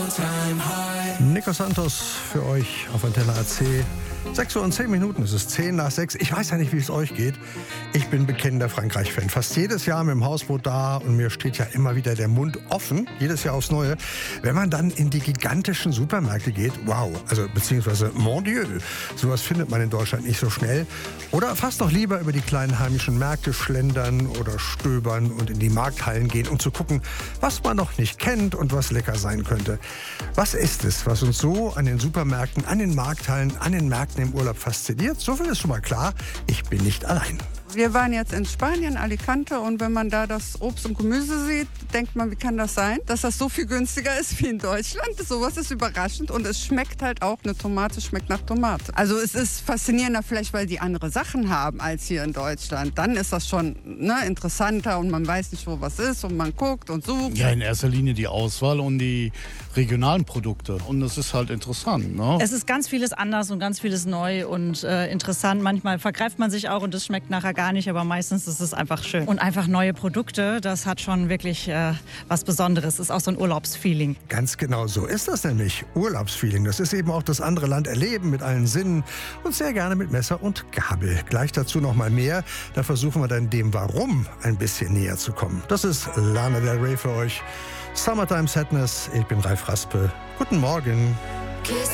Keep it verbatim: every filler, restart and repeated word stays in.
Nico Santos für euch auf Antenne A C. sechs Uhr und zehn Minuten, es ist zehn nach sechs. Ich weiß ja nicht, wie es euch geht. Ich bin bekennender Frankreich-Fan. Fast jedes Jahr mit dem Hausboot da und mir steht ja immer wieder der Mund offen, jedes Jahr aufs Neue. Wenn man dann in die gigantischen Supermärkte geht, wow, also beziehungsweise mon Dieu, sowas findet man in Deutschland nicht so schnell. Oder fast noch lieber über die kleinen heimischen Märkte schlendern oder stöbern und in die Markthallen gehen, um zu gucken, was man noch nicht kennt und was lecker sein könnte. Was ist es, was uns so an den Supermärkten, an den Markthallen, an den Märkten im Urlaub fasziniert? So viel ist schon mal klar, ich bin nicht allein. Wir waren jetzt in Spanien, Alicante, und wenn man da das Obst und Gemüse sieht, denkt man, wie kann das sein, dass das so viel günstiger ist wie in Deutschland? Sowas ist überraschend und es schmeckt halt auch, eine Tomate schmeckt nach Tomate. Also es ist faszinierender vielleicht, weil die andere Sachen haben als hier in Deutschland. Dann ist das schon ne, interessanter und man weiß nicht, wo was ist und man guckt und sucht. Ja, in erster Linie die Auswahl und die regionalen Produkte und das ist halt interessant. Ne? Es ist ganz vieles anders und ganz vieles neu und äh, interessant. Manchmal vergreift man sich auch und es schmeckt nachher gar nicht, aber meistens ist es einfach schön. Und einfach neue Produkte, das hat schon wirklich äh, was Besonderes. Ist auch so ein Urlaubsfeeling. Ganz genau so ist das nämlich. Urlaubsfeeling. Das ist eben auch das andere Land erleben mit allen Sinnen und sehr gerne mit Messer und Gabel. Gleich dazu noch mal mehr. Da versuchen wir dann dem Warum ein bisschen näher zu kommen. Das ist Lana Del Rey für euch. Summertime Sadness. Ich bin Ralf Raspe. Guten Morgen.